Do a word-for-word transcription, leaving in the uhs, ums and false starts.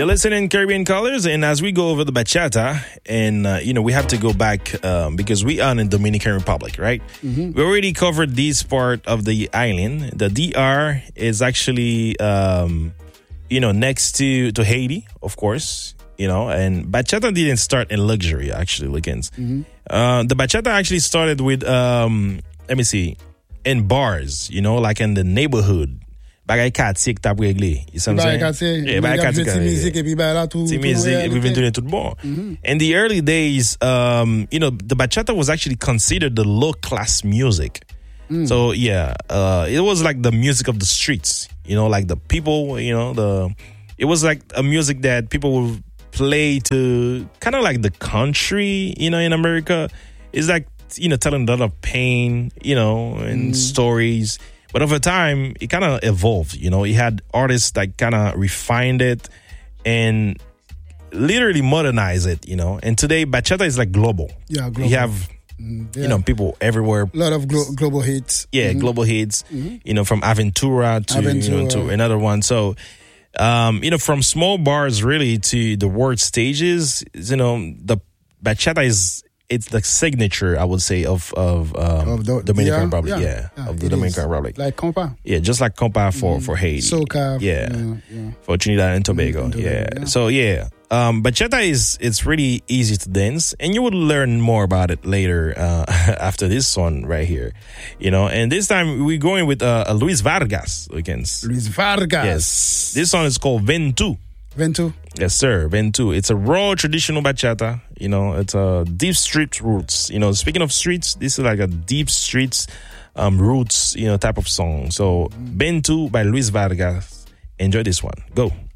You're listening Caribbean Colors, and as we go over the bachata, and uh, you know, we have to go back um, because we are in Dominican Republic, right? Mm-hmm. We already covered this part of the island. The D R is actually, um, you know, next to to Haiti, of course. You know, and bachata didn't start in luxury, actually, Wickens. Mm-hmm. Uh, the bachata actually started with, um, let me see, in bars, you know, like in the neighborhood. Bagay quartier que t'as réglé. You see what I'm saying? Yeah, bagay quartier. Ti musique et puis bah là tout. Ti musique et puis vient donner tout bon. In the early days, um, you know, the bachata was actually considered the low class music. Mm. So yeah, uh, it was like the music of the streets. You know, like the people. You know, the it was like a music that people would play to kind of like the country. You know, in America, it's like, you know, telling a lot of pain. You know, and mm. stories. But over time, it kind of evolved, you know. You had artists that kind of refined it and literally modernized it, you know. And today, bachata is like global. Yeah, global. You have, mm, yeah. you know, people everywhere. A lot of glo- global hits. Yeah, mm-hmm. global hits, mm-hmm. you know, from Aventura to, Aventura. You know, to another one. So, um, you know, from small bars really to the world stages, you know, the bachata is... It's the signature, I would say, of of, um, of the, Dominican yeah, Republic. Yeah, yeah, yeah of the Dominican is. Republic. Like compa. Yeah, just like compa for, mm. for Haiti. Soca. Yeah. Yeah, yeah. For Trinidad and Tobago. Mm, yeah. yeah. So, yeah. Um, bachata is, it's really easy to dance. And you will learn more about it later uh, after this one right here. You know, and this time we're going with uh, Luis Vargas. Against. Luis Vargas. Yes. This song is called Ventu. Ventu? Yes, sir. Ventu. It's a raw traditional bachata. You know, it's a deep street roots. You know, speaking of streets, this is like a deep streets um, roots, you know, type of song. So, Ventu by Luis Vargas. Enjoy this one. Go.